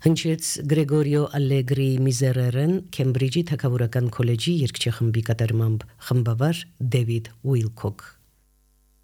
հնչեց Գրեգորիո Ալեգրի Միզերերեն Քեմբրիջի Թագավորական քոլեջի երգչախմբի կատարմամբ խմբավար Դեվիդ Ուիլքոք